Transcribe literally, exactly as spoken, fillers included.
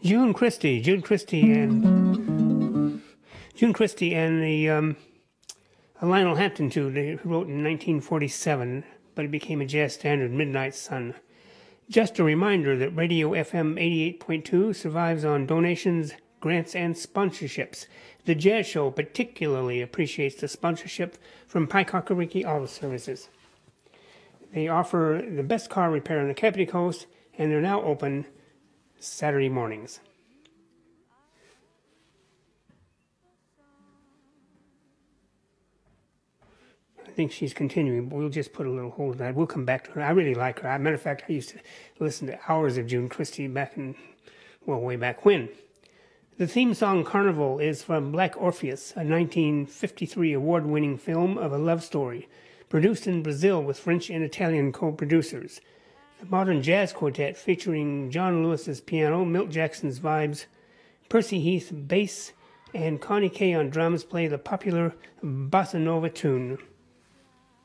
June Christie, June Christie, and June Christie and the um, Lionel Hampton too. They wrote in nineteen forty-seven, but it became a jazz standard, Midnight Sun. Just a reminder that Radio F M eighty-eight point two survives on donations, grants, and sponsorships. The Jazz Show particularly appreciates the sponsorship from Paikakariki Auto Services. They offer the best car repair on the Kapiti Coast, and they're now open Saturday mornings. I think she's continuing, but we'll just put a little hold on that. We'll come back to her. I really like her. As a matter of fact, I used to listen to hours of June Christie back in, well, way back when. The theme song Carnival is from Black Orpheus, a nineteen fifty-three award-winning film of a love story, produced in Brazil with French and Italian co-producers. The modern jazz quartet featuring John Lewis's piano, Milt Jackson's vibes, Percy Heath bass, and Connie Kay on drums play the popular bossa nova tune.